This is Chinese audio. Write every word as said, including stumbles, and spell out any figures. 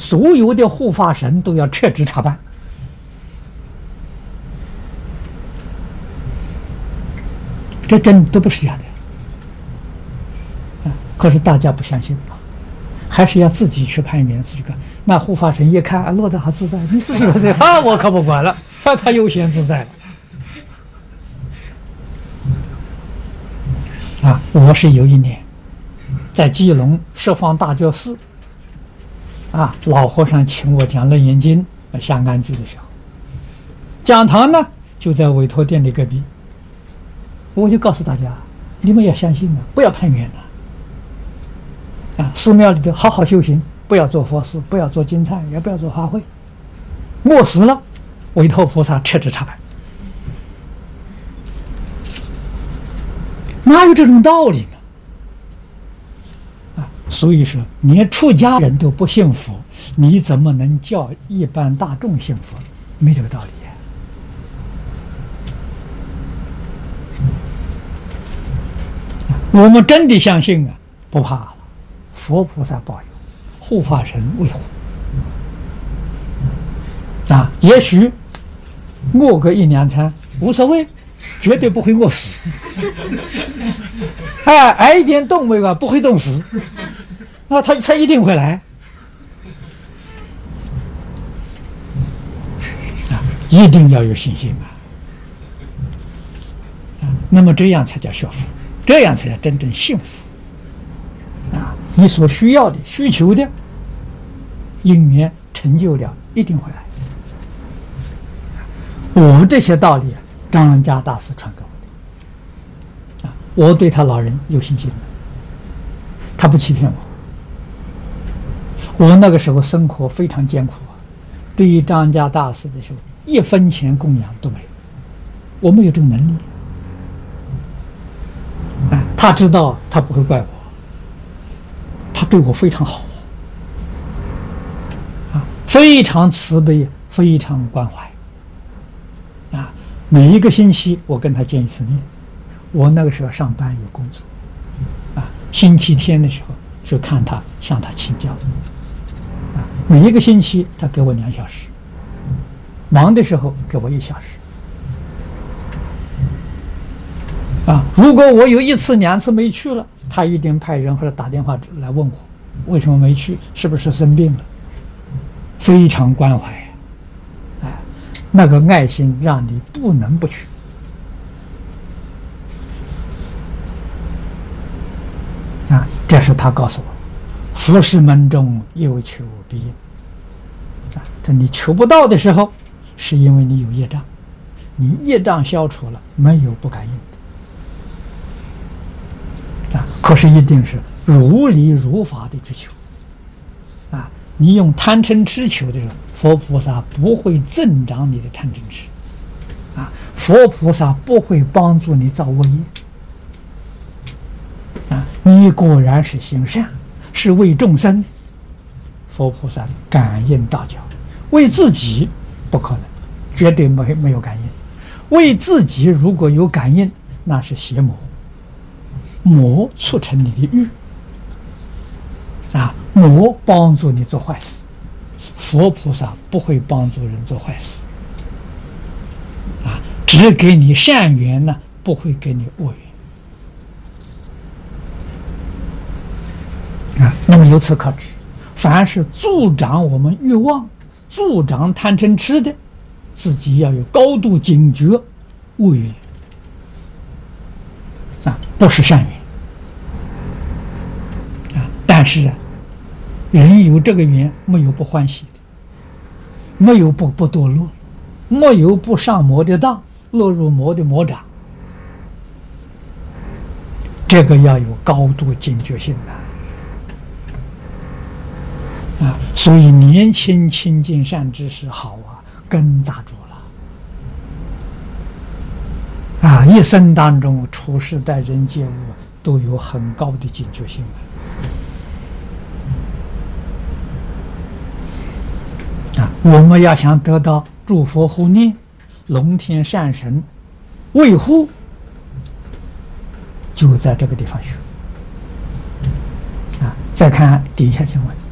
所有的护法神都要撤职查办。这真都不是假的。啊，可是大家不相信啊，还是要自己去攀缘，自己干。那护法神一看，啊，落得好自在，你自己有罪啊，我可不管了，啊，他悠闲自在了。啊，我是有一年在基隆十方大觉寺，啊，老和尚请我讲《楞严经》下安居的时候，讲堂呢就在委托店的隔壁。我就告诉大家，你们要相信啊，不要攀缘啊！啊，寺庙里头好好修行，不要做佛事，不要做金忏，也不要做法会。没死了，委托菩萨撤职查办。哪有这种道理呢？啊，所以说，连出家人都不信佛，你怎么能叫一般大众信佛？没这个道理。我们真的相信啊，不怕了，佛菩萨保佑，护法神维护啊。也许饿个一两餐无所谓，绝对不会饿死。哎，挨一点冻味啊，不会冻死。啊，他他一定会来。啊，一定要有信心啊。啊，那么这样才叫学佛。这样才叫真正幸福啊！你所需要的、需求的因缘成就了，一定会来。我们这些道理啊，张家大师传给我的啊，我对他老人有信心的，他不欺骗我。我那个时候生活非常艰苦啊，对于张家大师的时候，一分钱供养都没有，我没有这个能力。他知道他不会怪我，他对我非常好啊，非常慈悲，非常关怀啊。每一个星期我跟他见一次面，我那个时候上班有工作啊，星期天的时候去看他，向他请教啊。每一个星期他给我两小时，忙的时候给我一小时。啊，如果我有一次两次没去了，他一定派人或者打电话来问我为什么没去，是不是生病了，非常关怀，哎，那个爱心让你不能不去啊。这是他告诉我，佛事门中有求必应啊。等你求不到的时候，是因为你有业障，你业障消除了，没有不感应。可是一定是如理如法的去求啊！你用贪嗔痴求的时候，佛菩萨不会增长你的贪嗔痴啊！佛菩萨不会帮助你造恶业啊！你果然是行善，是为众生，佛菩萨感应道交，为自己不可能，绝对没没有感应。为自己如果有感应，那是邪魔。魔促成你的欲啊，魔帮助你做坏事，佛菩萨不会帮助人做坏事啊，只给你善缘呢，不会给你恶缘啊。那么由此可知，凡是助长我们欲望、助长贪嗔痴的，自己要有高度警觉，恶缘啊，不是善缘。但是啊，人有这个缘，没有不欢喜的，没有不不堕落，没有不上魔的当，落入魔的魔掌。这个要有高度警觉性的啊！所以年轻亲近善知识好啊，根扎住了啊！一生当中处事待人接物都有很高的警觉性的。啊，我们要想得到诸佛护念、龙天善神维护，就在这个地方学。啊，再看底下经文。